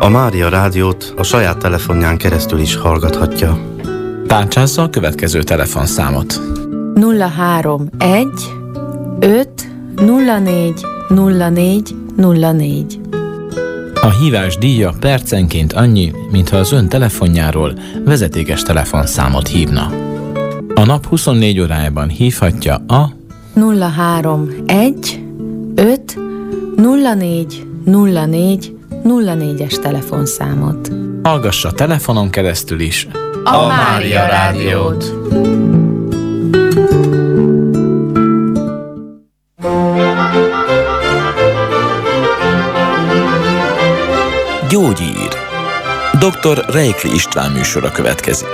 A Mária Rádiót a saját telefonján keresztül is hallgathatja. Tárcsázza a következő telefonszámot. 031 5 04 04 04. A hívás díja percenként annyi, mintha az ön telefonjáról vezetékes telefonszámot hívna. A nap 24 órájában hívhatja a 031 5 04 04 04-es telefonszámot. Hallgassa telefonon keresztül is a Mária Rádiót. Gyógyír. Dr. Reikli István műsora következik.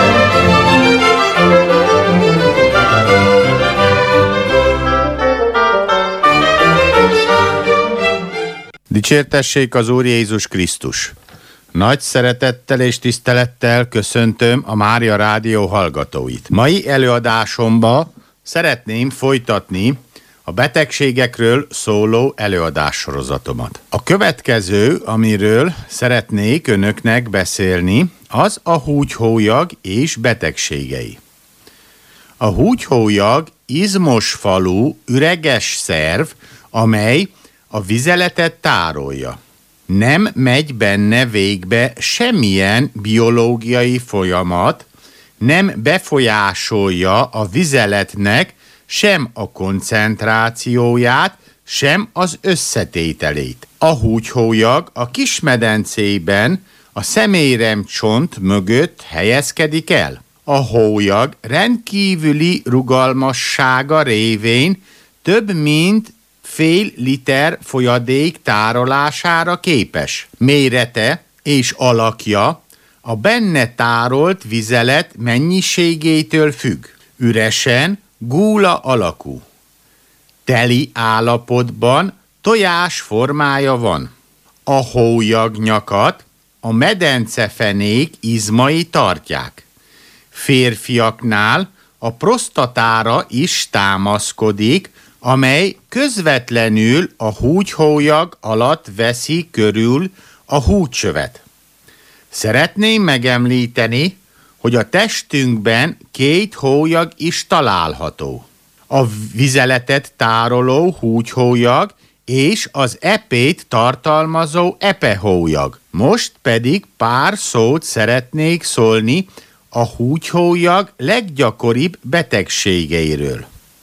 Dicsértessék az Úr Jézus Krisztus! Nagy szeretettel és tisztelettel köszöntöm a Mária Rádió hallgatóit. Mai előadásomba szeretném folytatni a betegségekről szóló előadássorozatomat. A következő, amiről szeretnék önöknek beszélni, az a húgyhólyag és betegségei. A húgyhólyag izmos falú, üreges szerv, amely a vizeletet tárolja. Nem megy benne végbe semmilyen biológiai folyamat, nem befolyásolja a vizeletnek sem a koncentrációját, sem az összetételét. A húgyhólyag a kismedencében a szeméremcsont mögött helyezkedik el. A hólyag rendkívüli rugalmassága révén több mint fél liter folyadék tárolására képes. Mérete és alakja a benne tárolt vizelet mennyiségétől függ. Üresen gúla alakú. Teli állapotban tojás formája van. A hólyagnyakat a medencefenék izmai tartják. Férfiaknál a prostatára is támaszkodik, amely közvetlenül a húgyhólyag alatt veszi körül a húgycsövet. Szeretném megemlíteni, hogy a testünkben két hólyag is található. A vizeletet tároló húgyhólyag és az epét tartalmazó epehólyag. Most pedig pár szót szeretnék szólni a húgyhólyag leggyakoribb betegségeiről.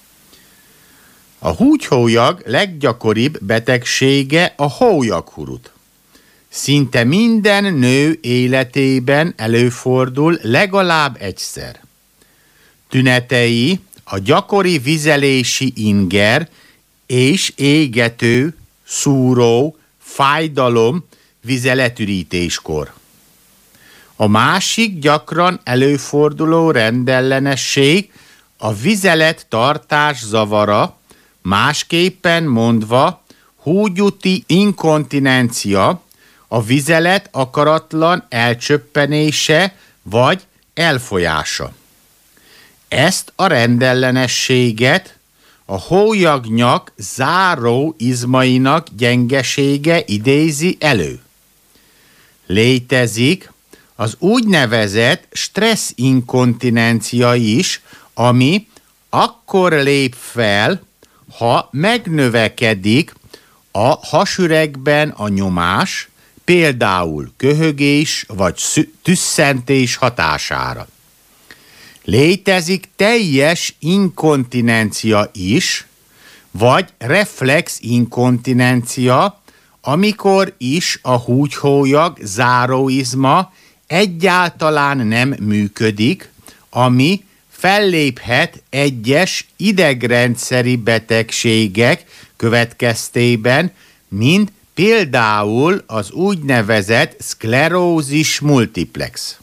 A húgyhólyag leggyakoribb betegsége a hólyaghurut. Szinte minden nő életében előfordul legalább egyszer. Tünetei a gyakori vizelési inger és égető, szúró, fájdalom vizeletürítéskor. A másik gyakran előforduló rendellenesség a vizelet tartás zavara, másképpen mondva húgyúti inkontinencia, a vizelet akaratlan elcsöppenése vagy elfolyása. Ezt a rendellenességet a hólyagnyak záró izmainak gyengesége idézi elő. Létezik az úgynevezett stressz inkontinencia is, ami akkor lép fel, ha megnövekedik a hasüregben a nyomás, például köhögés vagy tüsszentés hatására. Létezik teljes inkontinencia is, vagy reflex inkontinencia, amikor is a húgyhólyag záróizma egyáltalán nem működik, ami felléphet egyes idegrendszeri betegségek következtében, mint például az úgynevezett szklerózis multiplex.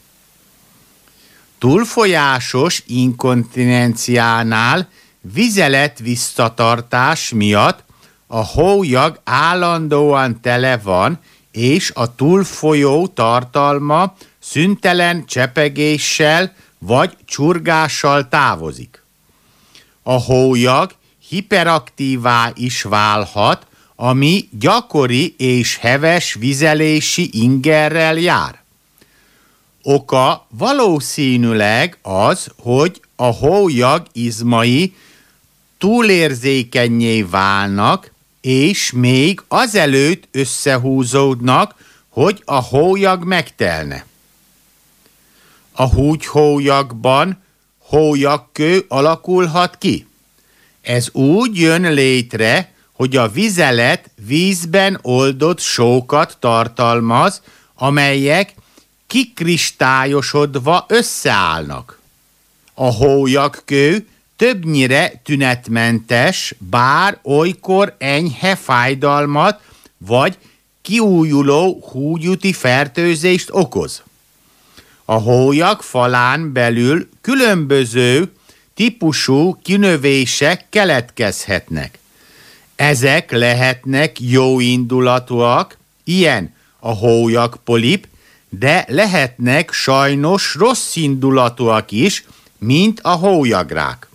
Túlfolyásos inkontinenciánál vizelet visszatartás miatt a hólyag állandóan tele van, és a túlfolyó tartalma szüntelen csepegéssel vagy csurgással távozik. A hólyag hiperaktívá is válhat, ami gyakori és heves vizelési ingerrel jár. Oka valószínűleg az, hogy a hólyag izmai túlérzékennyé válnak, és még azelőtt összehúzódnak, hogy a hólyag megtelne. A húgyhólyagban hólyagkő alakulhat ki. Ez úgy jön létre, hogy a vizelet vízben oldott sókat tartalmaz, amelyek kikristályosodva összeállnak. A hólyagkő többnyire tünetmentes, bár olykor enyhe fájdalmat vagy kiújuló húgyúti fertőzést okoz. A hólyag falán belül különböző típusú kinövések keletkezhetnek. Ezek lehetnek jóindulatúak, ilyen a hólyagpolip, de lehetnek sajnos rosszindulatúak is, mint a hólyagrák.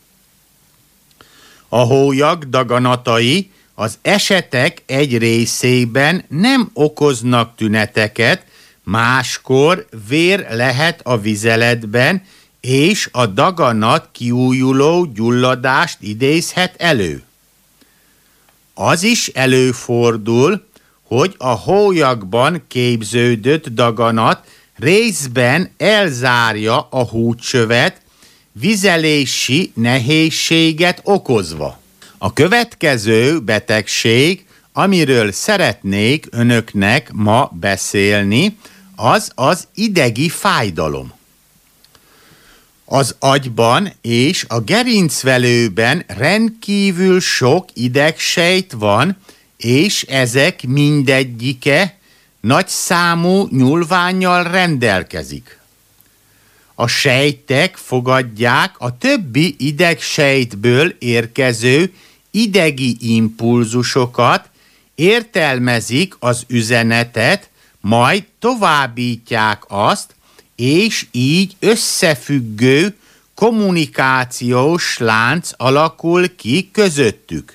A hólyag daganatai az esetek egy részében nem okoznak tüneteket, máskor vér lehet a vizeletben, és a daganat kiújuló gyulladást idézhet elő. Az is előfordul, hogy a hólyagban képződött daganat részben elzárja a húdcsövet, vizelési nehézséget okozva. A következő betegség, amiről szeretnék önöknek ma beszélni, az az idegi fájdalom. Az agyban és a gerincvelőben rendkívül sok idegsejt van, és ezek mindegyike nagyszámú nyúlvánnyal rendelkezik. A sejtek fogadják a többi idegsejtből érkező idegi impulzusokat, értelmezik az üzenetet, majd továbbítják azt, és így összefüggő kommunikációs lánc alakul ki közöttük.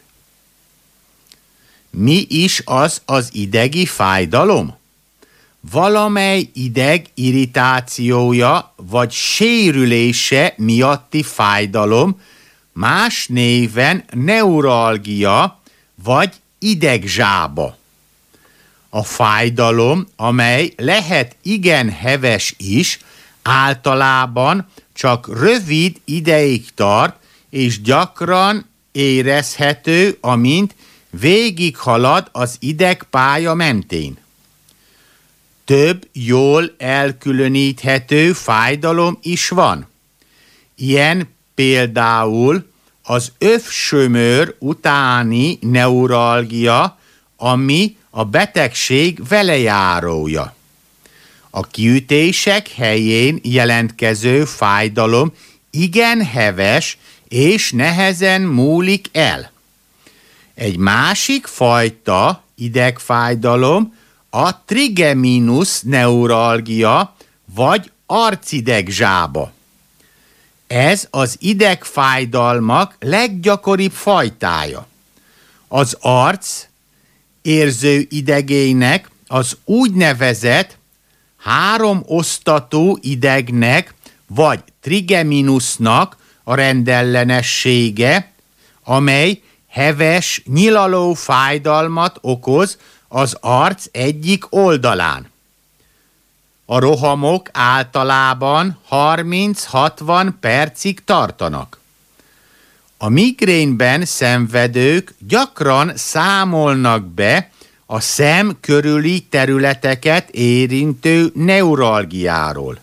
Mi is az az idegi fájdalom? Valamely ideg irritációja vagy sérülése miatti fájdalom, más néven neuralgia vagy idegzsába. A fájdalom, amely lehet igen heves is, általában csak rövid ideig tart, és gyakran érezhető, amint végighalad az idegpálya mentén. Több jól elkülöníthető fájdalom is van. Ilyen például az övsömör utáni neuralgia, ami a betegség velejárója. A kiütések helyén jelentkező fájdalom igen heves és nehezen múlik el. Egy másik fajta idegfájdalom a trigeminus neuralgia vagy arcidegzsába. Ez az idegfájdalmak leggyakoribb fajtája. Az arc érző idegének az úgynevezett háromosztatú idegnek vagy trigeminusnak a rendellenessége, amely heves, nyilaló fájdalmat okoz az arc egyik oldalán. A rohamok általában 30-60 percig tartanak. A migrénben szenvedők gyakran számolnak be a szem körüli területeket érintő neuralgiáról.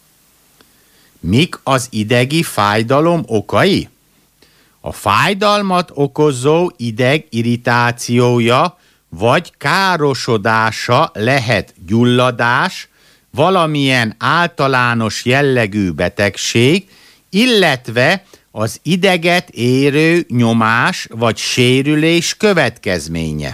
Mik az idegi fájdalom okai? A fájdalmat okozó ideg irritációja vagy károsodása lehet gyulladás, valamilyen általános jellegű betegség, illetve az ideget érő nyomás vagy sérülés következménye.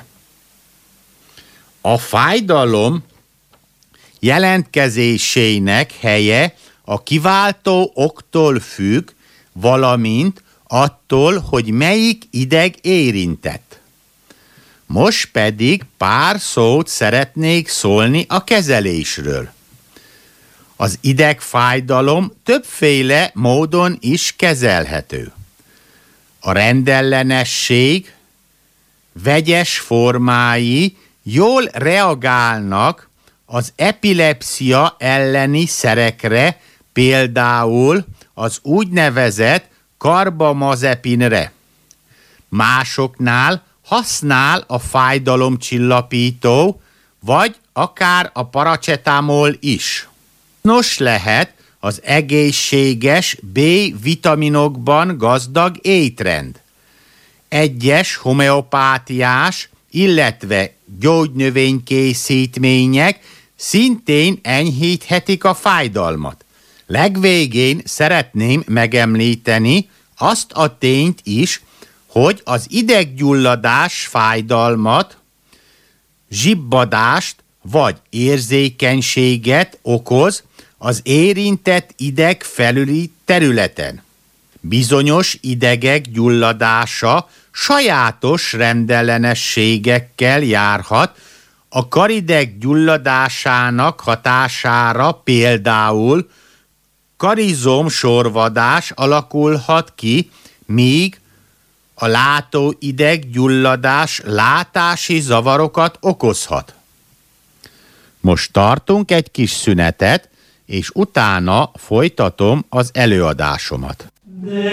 A fájdalom jelentkezésének helye a kiváltó októl függ, valamint attól, hogy melyik ideg érintett. Most pedig pár szót szeretnék szólni a kezelésről. Az idegfájdalom többféle módon is kezelhető. A rendellenesség vegyes formái jól reagálnak az epilepszia elleni szerekre, például az úgynevezett karbamazepinre. Másoknál használ a fájdalomcsillapító, vagy akár a paracetamol is. Nos lehet az egészséges B-vitaminokban gazdag étrend. Egyes homeopátiás, illetve gyógynövénykészítmények szintén enyhíthetik a fájdalmat. Legvégén szeretném megemlíteni azt a tényt is, hogy az ideggyulladás fájdalmat, zsibbadást vagy érzékenységet okoz az érintett ideg felüli területen. Bizonyos idegek gyulladása sajátos rendellenességekkel járhat, a karideg gyulladásának hatására például karizomsorvadás alakulhat ki, míg a látóideg gyulladás látási zavarokat okozhat. Most tartunk egy kis szünetet, és utána folytatom az előadásomat.